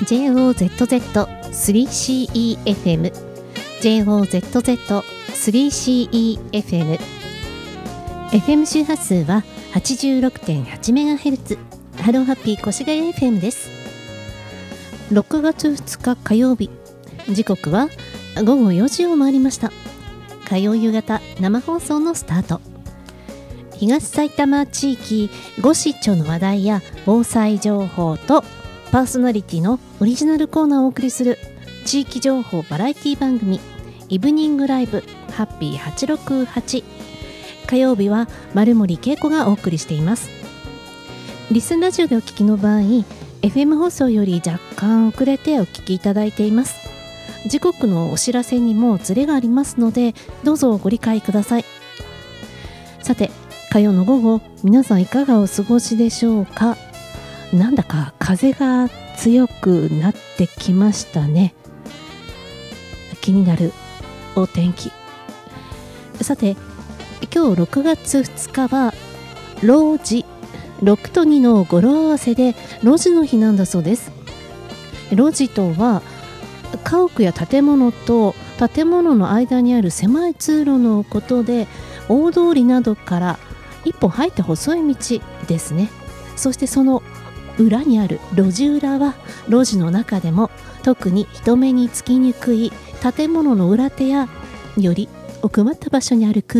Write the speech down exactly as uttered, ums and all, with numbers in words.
ジェイオーゼットゼットスリーシーイーエフエム ジェイオーゼットゼットスリーシーイーエフエム エフエム 周波数は はちじゅうろくてんはちメガヘルツ、ハローハッピー越谷 エフエム です。ろくがつふつか火曜日、時刻はごごよじを回りました。火曜夕方生放送のスタート。東埼玉地域ご市町の話題や防災情報とパーソナリティのオリジナルコーナーをお送りする地域情報バラエティ番組イブニングライブハッピーはちろくはち。火曜日は丸森恵子がお送りしています。リスンラジオでお聞きの場合 エフエム 放送より若干遅れてお聞きいただいています。時刻のお知らせにもズレがありますのでどうぞご理解ください。さて、火曜の午後、皆さんいかがお過ごしでしょうか。なんだか風が強くなってきましたね。気になるお天気。さて、今日ろくがつふつかは老時、ろくとにの語呂合わせで老時の日なんだそうです。老時とは家屋や建物と建物の間にある狭い通路のことで、大通りなどから一本入って細い道ですね。そしてその裏にある路地裏は路地の中でも特に人目につきにくい建物の裏手やより奥まった場所にある空